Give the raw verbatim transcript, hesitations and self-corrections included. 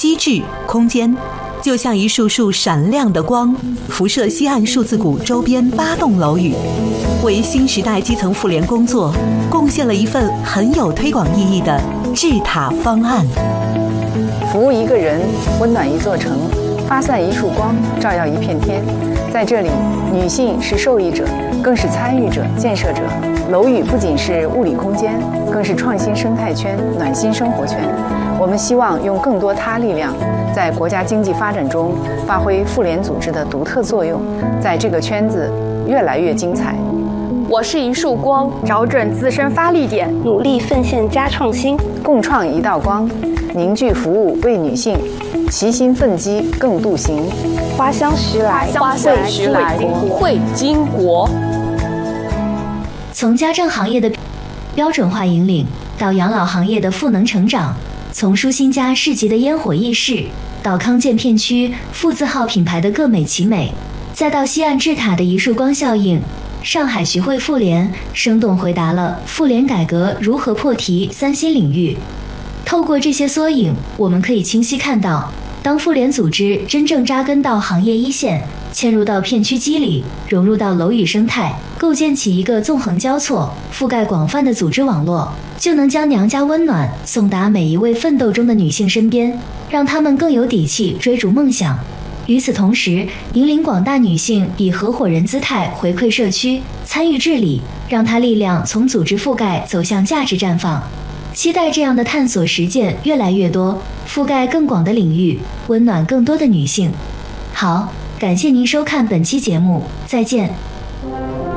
机制、空间，就像一束束闪亮的光，辐射西岸数字谷周边八栋楼宇，为新时代基层妇联工作贡献了一份很有推广意义的治塔方案。 服务一个人，温暖一座城，发散一束光，照耀一片天。在这里，女性是受益者，更是参与者、建设者。楼宇不仅是物理空间，更是创新生态圈、暖心生活圈。我们希望用更多他力量，在国家经济发展中发挥妇联组织的独特作用，在这个圈子越来越精彩。 我是一束光，找准自身发力点， 努力奉献加创新， 共创一道光，凝聚服务为女性，齐心奋击更渡行。 花香徐来， 花香徐来，汇金国。 从家政行业的标准化引领，到养老行业的赋能成长，从舒心家市集的烟火轶事，到康健片区富字号品牌的各美其美，再到西岸治塔的一束光效应，上海徐汇妇联生动回答了妇联改革如何破题三新领域。透过这些缩影，我们可以清晰看到，当妇联组织真正扎根到行业一线，嵌入到片区肌理，融入到楼宇生态，构建起一个纵横交错、覆盖广泛的组织网络，就能将娘家温暖送达每一位奋斗中的女性身边，让她们更有底气追逐梦想。与此同时，引领广大女性以合伙人姿态回馈社区，参与治理，让她力量从组织覆盖走向价值绽放。期待这样的探索实践越来越多，覆盖更广的领域，温暖更多的女性。好，感谢您收看本期节目，再见。